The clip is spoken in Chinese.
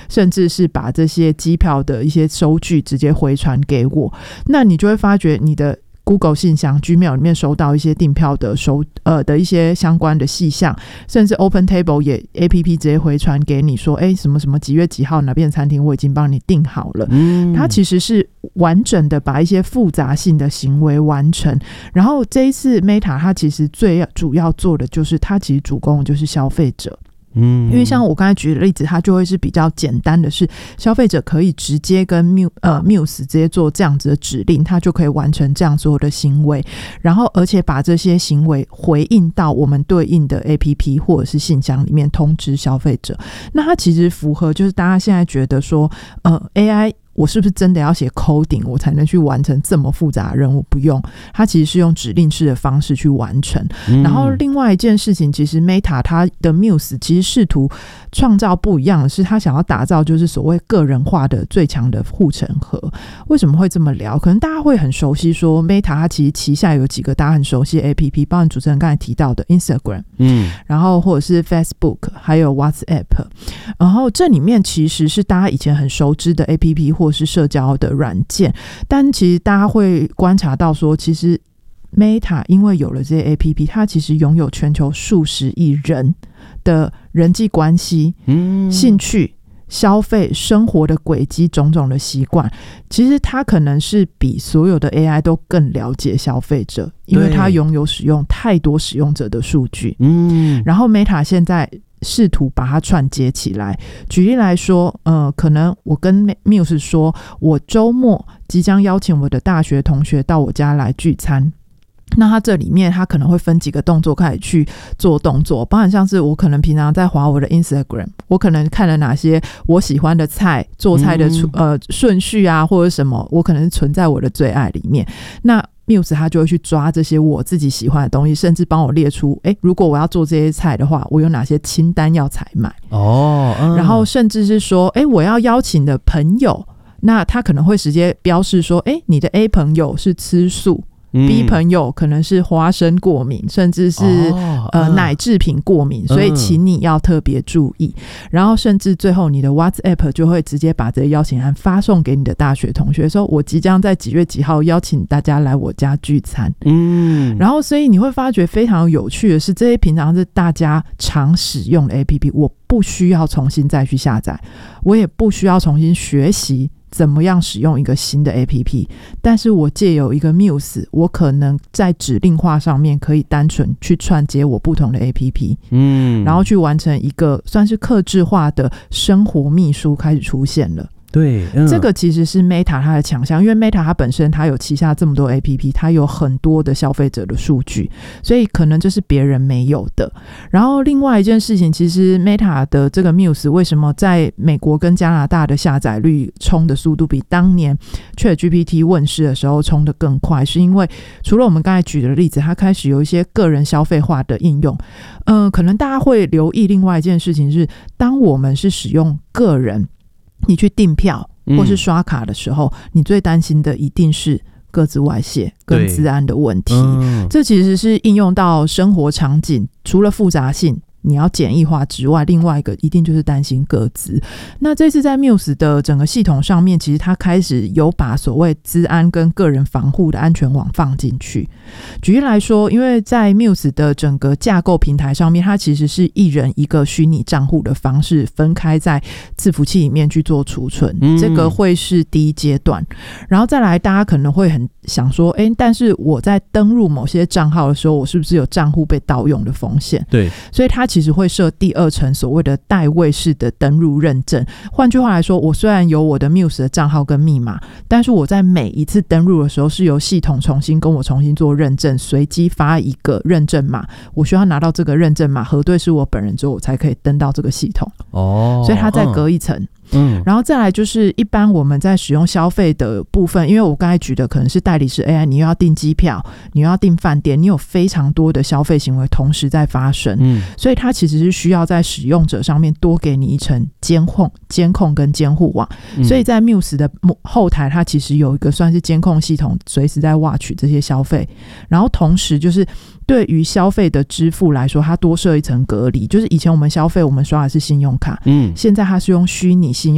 甚至是把这些机票的一些收据直接回传给我，那你就会发觉你的Google 信箱 Gmail 里面收到一些订票的的一些相关的细项，甚至 OpenTable 也 APP 直接回传给你说什么什么几月几号哪边餐厅我已经帮你订好了，它其实是完整的把一些复杂性的行为完成。然后这一次 Meta 它其实最主要做的就是它其实主攻的就是消费者，因为像我刚才举的例子，它就会是比较简单的是消费者可以直接跟 Muse 直接做这样子的指令，它就可以完成这样所有的行为，然后而且把这些行为回应到我们对应的 APP 或者是信箱里面通知消费者。那它其实符合就是大家现在觉得说AI我是不是真的要写 coding 我才能去完成这么复杂的任务？不用，它其实是用指令式的方式去完成。然后另外一件事情，其实 Meta 它的 Muse 其实试图创造不一样的是，它想要打造就是所谓个人化的最强的护城河。为什么会这么聊？可能大家会很熟悉说 Meta 它其实旗下有几个大家很熟悉的 APP， 包含主持人刚才提到的 Instagram，然后或者是 Facebook， 还有 WhatsApp， 然后这里面其实是大家以前很熟知的 APP 或是社交的软件，但其实大家会观察到说，其实 Meta 因为有了这些 APP， 它其实拥有全球数十亿人的人际关系、兴趣、消费、生活的轨迹、种种的习惯，其实它可能是比所有的 AI 都更了解消费者，因为它拥有使用太多使用者的数据。然后 Meta 现在试图把它串接起来。举例来说，可能我跟 Muse 说，我周末即将邀请我的大学同学到我家来聚餐。那它这里面它可能会分几个动作开始去做动作，包含像是我可能平常在滑我的 Instagram， 我可能看了哪些我喜欢的菜，做菜的顺序啊，或者什么，我可能是存在我的最爱里面。那Muse 他就会去抓这些我自己喜欢的东西，甚至帮我列出如果我要做这些菜的话，我有哪些清单要采买然后甚至是说我要邀请的朋友，那他可能会直接标示说你的 A 朋友是吃素，B 朋友可能是花生过敏，甚至是奶制品过敏，所以请你要特别注意。然后甚至最后你的 WhatsApp 就会直接把这个邀请函发送给你的大学同学，说我即将在几月几号邀请大家来我家聚餐。然后所以你会发觉非常有趣的是，这些平常是大家常使用的 APP， 我不需要重新再去下载，我也不需要重新学习怎么样使用一个新的 APP， 但是我借由一个 Muse， 我可能在指令化上面可以单纯去串接我不同的 APP， 然后去完成一个算是客制化的生活秘书开始出现了。 对， 这个其实是 Meta 它的强项，因为 Meta 它本身它有旗下这么多 APP， 它有很多的消费者的数据，所以可能这是别人没有的。然后另外一件事情，其实 Meta 的这个 Muse 为什么在美国跟加拿大的下载率冲的速度比当年 ChatGPT 问世的时候冲得更快，是因为除了我们刚才举的例子，它开始有一些个人消费化的应用。可能大家会留意另外一件事情是，当我们是使用个人你去订票或是刷卡的时候，你最担心的一定是个资外泄跟资安的问题。这其实是应用到生活场景，除了复杂性你要简易化之外，另外一个一定就是担心个资。那这次在 Muse 的整个系统上面，其实它开始有把所谓资安跟个人防护的安全网放进去。举例来说，因为在 Muse 的整个架构平台上面，它其实是一人一个虚拟账户的方式分开在伺服器里面去做储存，这个会是第一阶段。然后再来，大家可能会很想说但是我在登入某些账号的时候，我是不是有账户被盗用的风险？ 对， 所以它其实会设第二层所谓的代位式的登入认证。换句话来说，我虽然有我的 Muse 的账号跟密码，但是我在每一次登入的时候是由系统重新做认证，随机发一个认证码，我需要拿到这个认证码核对是我本人之后，我才可以登到这个系统。所以它再隔一层。然后再来就是一般我们在使用消费的部分，因为我刚才举的可能是代理式 AI， 你又要订机票，你又要订饭店，你有非常多的消费行为同时在发生，所以它其实是需要在使用者上面多给你一层监控跟监护网。所以在 Muse 的后台，它其实有一个算是监控系统，随时在 watch 这些消费，然后同时就是对于消费的支付来说，它多设一层隔离，就是以前我们消费我们刷的是信用卡，现在它是用虚拟